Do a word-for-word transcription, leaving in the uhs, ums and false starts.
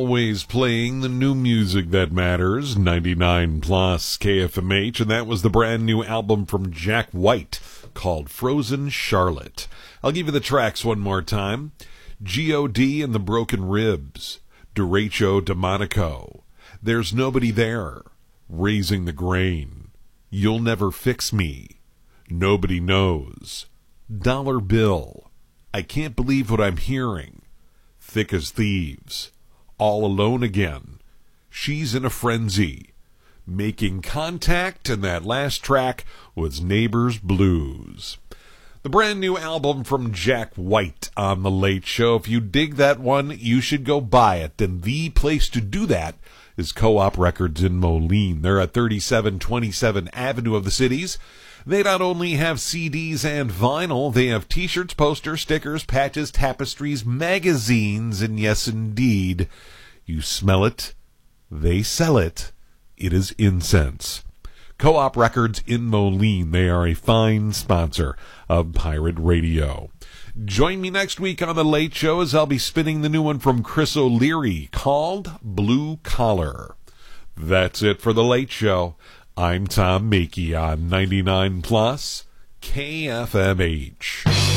always playing the new music that matters, ninety-nine plus K F M H, and that was the brand new album from Jack White called Frozen Charlotte. I'll give you the tracks one more time. G O D and the Broken Ribs, Derecho DeMonico, There's Nobody There, Raising the Grain, You'll Never Fix Me, Nobody Knows, Dollar Bill, I Can't Believe What I'm Hearing, Thick as Thieves, All Alone Again, She's in a Frenzy, Making Contact, and that last track was Neighbors Blues. The brand new album from Jack White on The Late Show. If you dig that one, you should go buy it. And the place to do that is Co-op Records in Moline. They're at thirty-seven twenty-seven Avenue of the Cities. They not only have C Ds and vinyl, they have t-shirts, posters, stickers, patches, tapestries, magazines, and yes, indeed, you smell it, they sell it. It is incense. Co-op Records in Moline. They are a fine sponsor of Pirate Radio. Join me next week on The Late Show as I'll be spinning the new one from Chris O'Leary called Blue Collar. That's it for The Late Show. I'm Tom Makey on ninety-nine plus K F M H.